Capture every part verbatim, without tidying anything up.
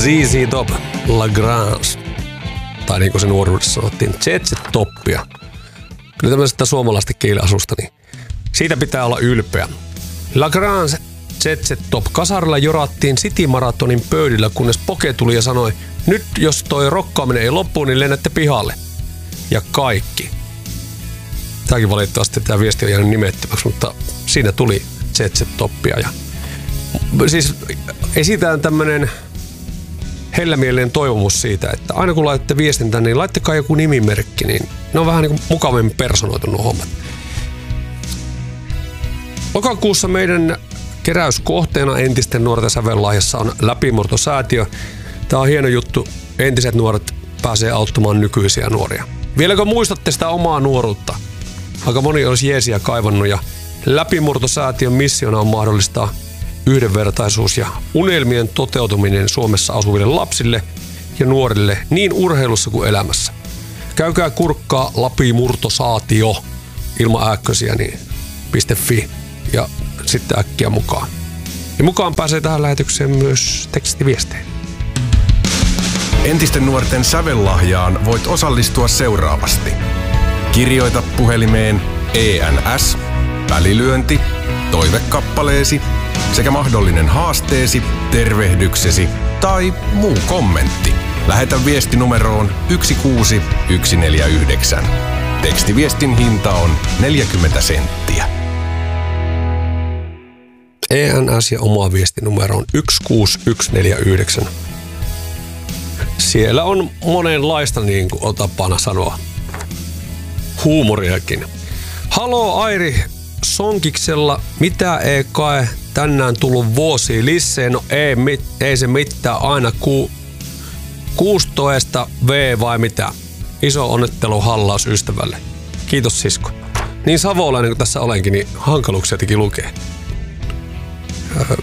Z Z Top, Lagrange. Tai niin kuin se nuoruudessa sanottiin, Z Z Toppia. Kyllä tämmöisestä suomalaista kieliasusta, niin siitä pitää olla ylpeä. Lagrange Z Z Top. Kasarilla jorattiin City Maratonin pöydillä, kunnes Poke tuli ja sanoi, nyt jos toi rokkaaminen ei loppu, niin lennätte pihalle. Ja kaikki. Tämäkin valitettavasti tämä viesti on jäänyt nimettömäksi, mutta siinä tuli Z Z Toppia. Ja siis esitään tämmönen hellämielinen toivomus siitä, että aina kun laitatte viestintään, niin laittakaa joku nimimerkki, niin ne on vähän niin kuin mukavemmin personoitu nuo hommat. Lokakuussa meidän keräyskohteena entisten nuorten sävellahjassa on Läpimurtosäätiö. Tämä on hieno juttu. Entiset nuoret pääsee auttamaan nykyisiä nuoria. Vieläkö muistatte sitä omaa nuoruutta? Aika moni olisi jeesiä kaivannut ja Läpimurtosäätiön missiona on mahdollistaa yhdenvertaisuus ja unelmien toteutuminen Suomessa asuville lapsille ja nuorille niin urheilussa kuin elämässä. Käykää kurkkaa Läpimurtosaatio ilman ääkkösiä niin .fi ja sitten äkkiä mukaan. Ja mukaan pääsee tähän lähetykseen myös tekstiviestejä. Entisten nuorten sävellahjaan voit osallistua seuraavasti. Kirjoita puhelimeen E N S, välilyönti, toivekappaleesi sekä mahdollinen haasteesi, tervehdyksesi tai muu kommentti. Lähetä viesti numeroon yksi kuusi yksi neljä yhdeksän. Tekstiviestin hinta on neljäkymmentä senttiä. E N S ja oma viestinumero on yksi kuusi yksi neljä yhdeksän. Siellä on monenlaista, niin kuin on tapana sanoa, huumoriakin. Haloo Airi Sonkiksella, mitä ei kai tänään tullut vuosia lisää? No ei, mit, ei se mitään, aina ku, kuusitoista V vai mitä? Iso onnettelu hallaus ystävälle. Kiitos sisko. Niin savolainen kuin tässä olenkin, niin hankaluuksia teki lukee. Öö.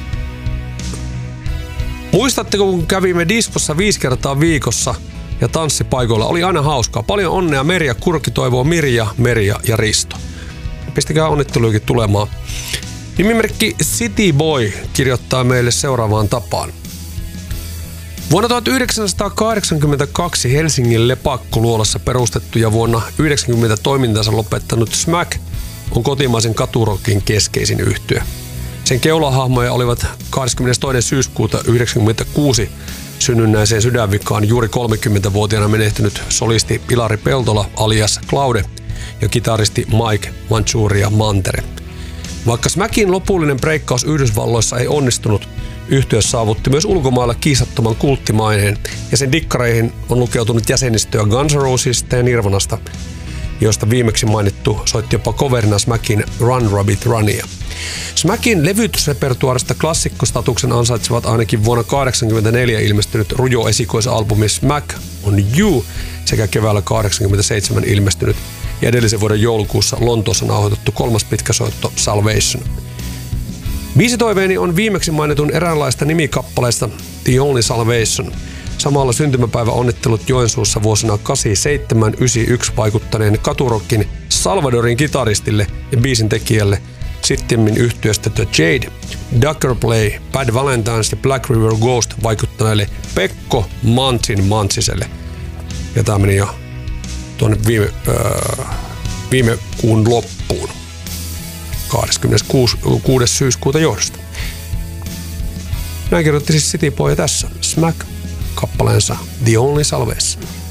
Muistatteko, kun kävimme diskossa viisi kertaa viikossa ja tanssipaikoilla? Oli aina hauskaa. Paljon onnea Merja Kurki toivoo Mirja, Merja ja Risto. Pistäkää onnitteluikin tulemaan. Nimimerkki City Boy kirjoittaa meille seuraavaan tapaan. Vuonna tuhatyhdeksänsataakahdeksankymmentäkaksi Helsingin Lepakkoluolassa perustettu ja vuonna yhdeksänkymmentä toimintansa lopettanut Smack on kotimaisen katurokin keskeisin yhtye. Sen keulahahmoja olivat kahdeskymmenestoinen syyskuuta yhdeksänkymmentäkuusi synnynnäiseen sydänvikaan juuri kolmekymmentävuotiaana menehtynyt solisti Pilari Peltola alias Claude ja kitaristi Mike Manchuria Mantere. Vaikka Smackin lopullinen breikkaus Yhdysvalloissa ei onnistunut, yhtye saavutti myös ulkomailla kiisattoman kulttimaineen ja sen dikkareihin on lukeutunut jäsenistöä Guns N' Rosesista ja Nirvanasta, josta viimeksi mainittu soitti jopa coverina Smackin Run Rabbit Runia. Smackin levytysrepertuaarista klassikkostatuksen ansaitsevat ainakin vuonna kahdeksankymmentäneljä ilmestynyt rujo esikoisalbumi Smack on You sekä keväällä kahdeksankymmentäseitsemän ilmestynyt ja edellisen vuoden joulukuussa Lontoossa nauhoitettu kolmas pitkäsoitto Salvation. Biisitoiveeni on viimeksi mainitun eräänlaista nimikappaleista The Only Salvation. Samalla syntymäpäivä onnittelut Joensuussa vuosina kahdeksankymmentäseitsemän yhdeksänkymmentäyksi vaikuttaneen katurockin Salvadorin kitaristille ja biisin tekijälle sittemmin yhtyeestä The Jade, Ducker Play, Bad Valentines ja Black River Ghost vaikuttaneelle Pekko Mantsin Mantsiselle. Ja tämä meni jo tuonne viime, öö, viime kuun loppuun. kahdeskymmeneskuudes syyskuuta johdosta. Näin kirjoitti siis City Boy tässä Smack kappaleensa The Only Salvation.